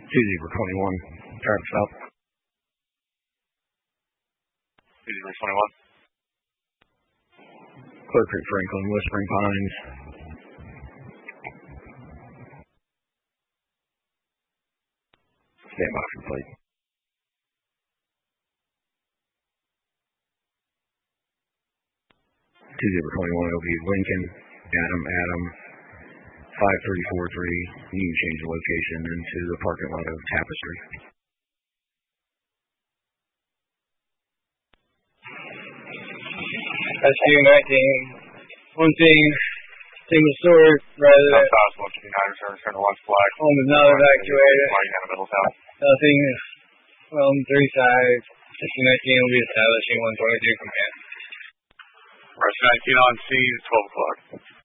Zebra 21, traffic stop. Zebra 21. Clear Creek Franklin, Whispering Pines. Stand by for plate. Zebra 21, it'll be Lincoln, Adam, 5343. You can change the location into the parking lot of Tapestry. SU 19, one thing, single story, rather than turn the left flag. home is not evacuated. Flag down the middle town. Nothing from 3 sides. SU 19 will be establishing 123 command. Rush 19 on scene, 12 o'clock.